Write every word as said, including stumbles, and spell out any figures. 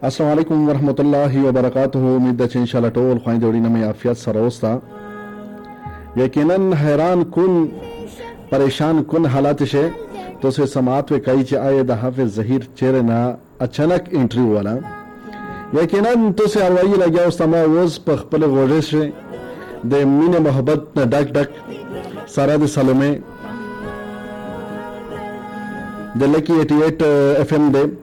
السلام علیکم ورحمۃ اللہ وبرکاتہ. امید ده چې ان شاء الله ټول خویندې وړینه مې عافیت سره اوستا. یقینا حیران کن پریشان کن حالات شه تو سے سماعت و کئی چې آئے د حافظ ظهیر چیرې نه اچانک انټرویو والا یقینا تو سے اروائی لګیا اوس ما اوس په خپل غوږ شه د مینه محبت نه ډک ډک سره د سلمې د لکی اٹھاسی ایف ایم دی